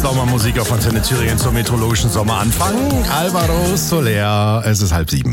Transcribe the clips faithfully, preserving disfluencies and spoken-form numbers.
Sommermusik auf Antenne Thüringen zum meteorologischen Sommeranfang. Alvaro Soler, es ist halb sieben.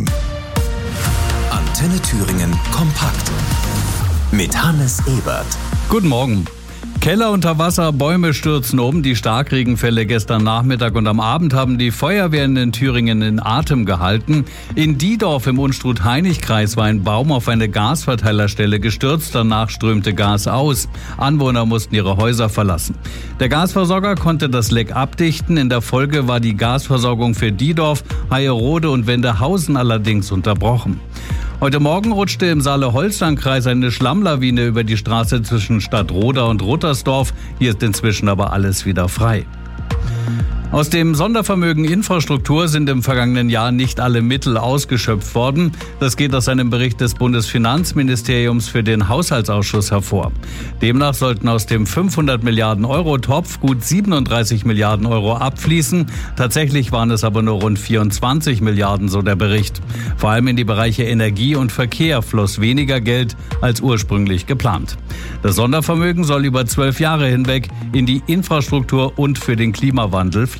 Antenne Thüringen kompakt mit Hannes Ebert. Guten Morgen. Keller unter Wasser, Bäume stürzen um. Die Starkregenfälle gestern Nachmittag und am Abend haben die Feuerwehren in Thüringen in Atem gehalten. In Diedorf im Unstrut-Hainich-Kreis war ein Baum auf eine Gasverteilerstelle gestürzt. Danach strömte Gas aus. Anwohner mussten ihre Häuser verlassen. Der Gasversorger konnte das Leck abdichten. In der Folge war die Gasversorgung für Diedorf, Heierode und Wendehausen allerdings unterbrochen. Heute Morgen rutschte im Saale-Holstein-Kreis eine Schlammlawine über die Straße zwischen Stadtroda und Ruttersdorf. Hier ist inzwischen aber alles wieder frei. Aus dem Sondervermögen Infrastruktur sind im vergangenen Jahr nicht alle Mittel ausgeschöpft worden. Das geht aus einem Bericht des Bundesfinanzministeriums für den Haushaltsausschuss hervor. Demnach sollten aus dem fünfhundert Milliarden Euro Topf gut siebenunddreißig Milliarden Euro abfließen. Tatsächlich waren es aber nur rund vierundzwanzig Milliarden, so der Bericht. Vor allem in die Bereiche Energie und Verkehr floss weniger Geld als ursprünglich geplant. Das Sondervermögen soll über zwölf Jahre hinweg in die Infrastruktur und für den Klimawandel fließen.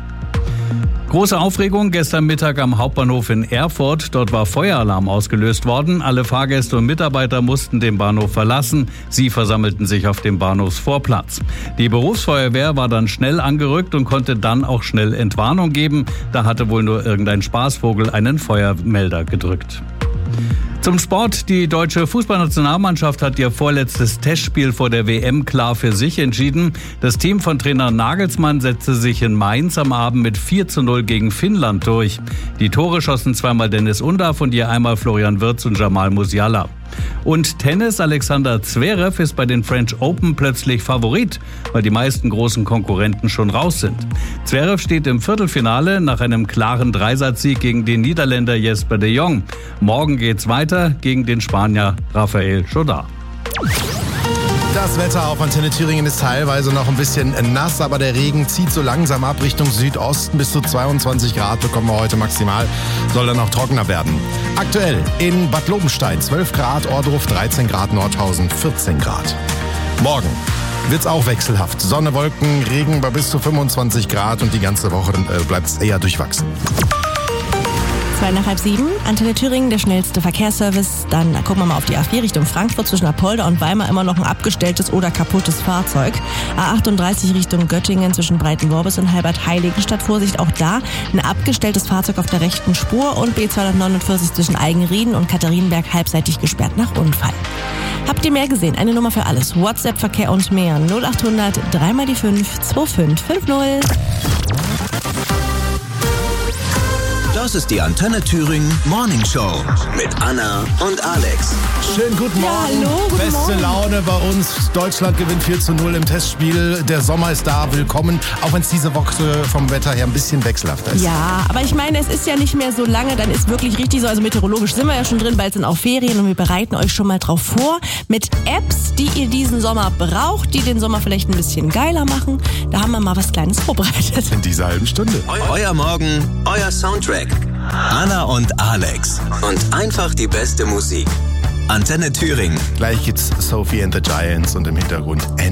Große Aufregung gestern Mittag am Hauptbahnhof in Erfurt. Dort war Feueralarm ausgelöst worden. Alle Fahrgäste und Mitarbeiter mussten den Bahnhof verlassen. Sie versammelten sich auf dem Bahnhofsvorplatz. Die Berufsfeuerwehr war dann schnell angerückt und konnte dann auch schnell Entwarnung geben. Da hatte wohl nur irgendein Spaßvogel einen Feuermelder gedrückt. Zum Sport. Die deutsche Fußballnationalmannschaft hat ihr vorletztes Testspiel vor der W M klar für sich entschieden. Das Team von Trainer Nagelsmann setzte sich in Mainz am Abend mit vier zu null gegen Finnland durch. Die Tore schossen zweimal Dennis Undav und je einmal Florian Wirtz und Jamal Musiala. Und Tennis, Alexander Zverev ist bei den French Open plötzlich Favorit, weil die meisten großen Konkurrenten schon raus sind. Zverev steht im Viertelfinale nach einem klaren Dreisatzsieg gegen den Niederländer Jesper de Jong. Morgen geht's weiter gegen den Spanier Rafael Chodar. Das Wetter auf Antenne Thüringen ist teilweise noch ein bisschen nass, aber der Regen zieht so langsam ab Richtung Südosten. Bis zu zweiundzwanzig Grad bekommen wir heute maximal, soll dann auch trockener werden. Aktuell in Bad Lobenstein zwölf Grad, Ohrdruf dreizehn Grad, Nordhausen vierzehn Grad. Morgen wird's auch wechselhaft. Sonne, Wolken, Regen bei bis zu fünfundzwanzig Grad und die ganze Woche äh, bleibt's eher durchwachsen. Zwei nach halb sieben, Antenne Thüringen, der schnellste Verkehrsservice. Dann gucken wir mal auf die A vier Richtung Frankfurt, zwischen Apolda und Weimar immer noch ein abgestelltes oder kaputtes Fahrzeug. A achtunddreißig Richtung Göttingen zwischen Breitenworbis und Halbert-Heiligenstadt. Vorsicht, auch da ein abgestelltes Fahrzeug auf der rechten Spur und B zweihundertneunundvierzig zwischen Eigenrieden und Katharinenberg halbseitig gesperrt nach Unfall. Habt ihr mehr gesehen? Eine Nummer für alles. WhatsApp, Verkehr und mehr. null achthundert, drei mal die fünf, zwei fünf fünf null. Das ist die Antenne Thüringen Morning Show mit Anna und Alex. Schönen guten Morgen. Ja, hallo, guten Beste Morgen. Laune bei uns. Deutschland gewinnt vier zu null im Testspiel. Der Sommer ist da. Willkommen. Auch wenn es diese Woche vom Wetter her ein bisschen wechselhafter ist. Ja, aber ich meine, es ist ja nicht mehr so lange, dann ist wirklich richtig so, also meteorologisch sind wir ja schon drin, bald sind auch Ferien und wir bereiten euch schon mal drauf vor mit Apps, die ihr diesen Sommer braucht, die den Sommer vielleicht ein bisschen geiler machen. Da haben wir mal was Kleines vorbereitet. In dieser halben Stunde. Euer Morgen, euer Soundtrack. Anna und Alex. Und einfach die beste Musik. Antenne Thüringen. Gleich gibt's Sophie and the Giants und im Hintergrund